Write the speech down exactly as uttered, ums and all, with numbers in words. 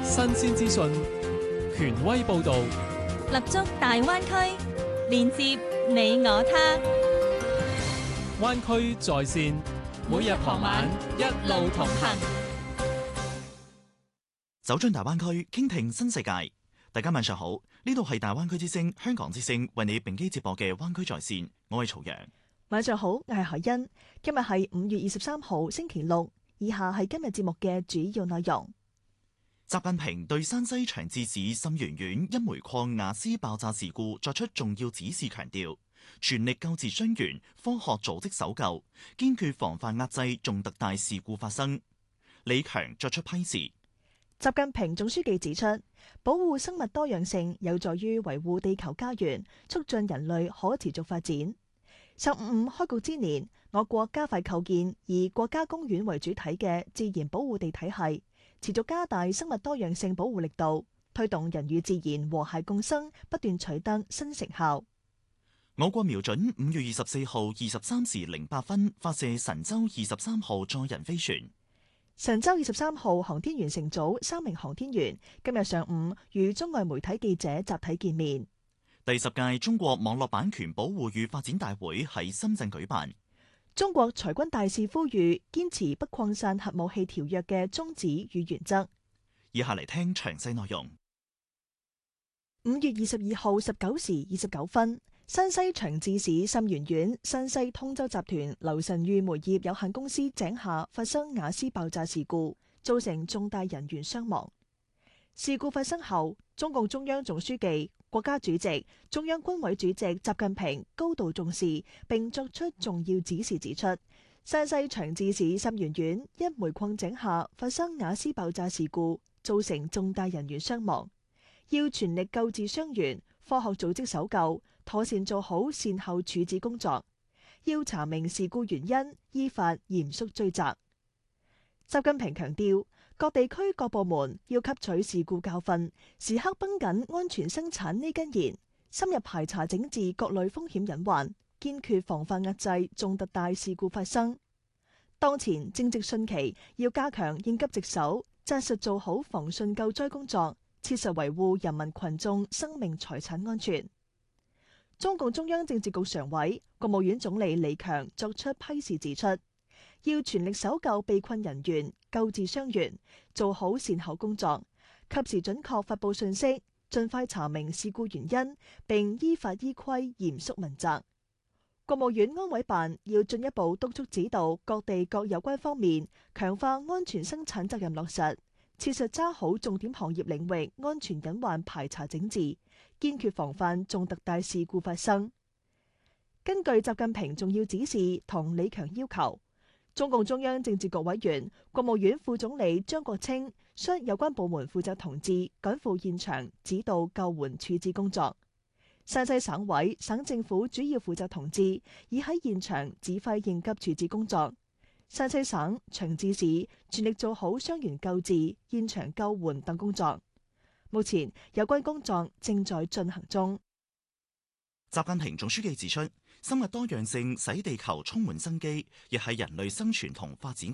新鮮資訊，權威報導， 立足大灣區，連接你我他。 灣區在線，每日傍晚一路同行， 走進大灣區，傾聽新世界。大家晚上好，呢度係大灣區之聲、香港之聲為你並機接播嘅灣區在線，我係曹陽。 晚上好，我係海欣。今日係五月二十三號星期六，以下係今日節目嘅主要內容。 習近平對山西長治市沁源縣一煤礦瓦斯爆炸事故作出重要指示，強調全力救治傷員，科學組織搜救，堅決防範壓制重特大事故發生。李強作出批示。 習近平總書記指出，保護生物多樣性有助於維護地球家園，促進人類可持續發展。十五五開局之年，我國加快構建以國家公園為主體嘅自然保護地體系，持續加大生物多樣性保護力度，推動人與自然和諧共生，不斷取得新成效。 我國瞄準五月二十四號二十三時零八分發射神舟二十三號載人飛船。 神舟二十三號航天員乘組三名航天員今日上午與中外媒體記者集體見面。 第十屆中國網絡版權保護與發展大會喺深圳舉辦。 中國裁軍大使呼籲堅持不擴散核武器條約嘅宗旨與原則。 以下嚟聽詳細內容。 五月二十二號十九時二十九分，山西長治市沁源縣山西通州集團劉神宇煤業有限公司井下發生瓦斯爆炸事故，造成重大人員傷亡。事故發生後，中共中央總書記、國家主席、中央軍委主席習近平高度重視，並作出重要指示，指出山西長治市沁源縣一煤礦井下發生瓦斯爆炸事故，造成重大人員傷亡，要全力救治傷員，科學組織搜救，妥善做好善後處置工作，要查明事故原因，依法嚴肅追責。習近平強調，各地區各部門要吸取事故教訓，時刻繃緊安全生產呢根弦，深入排查整治各類風險隱患，堅決防範壓制重特大事故發生。當前正值汛期，要加強應急值守，紮實做好防汛救災工作，切實維護人民群眾生命財產安全。中共中央政治局常委、國務院總理李強作出批示，指出要全力搜救被困人員，救治傷員，做好善後工作，及時準確發佈信息，盡快查明事故原因，並依法依規嚴肅問責。國務院安委辦要進一步督促指導各地各有關方面，強化安全生產責任落實，切實抓好重點行業領域安全隱患排查整治，堅決防範重特大事故發生。根據習近平重要指示同李強要求，中共中央政治局委員、國務院副總理張國清率有關部門負責同志趕赴現場指導救援處置工作。山西省委、省政府主要負責同志已喺現場指揮應急處置工作。山西省長治市全力做好傷員救治、現場救援等工作。目前有關工作正在進行中。 習近平總書記指出，生物多樣性使地球充滿生機，亦係人類生存同發展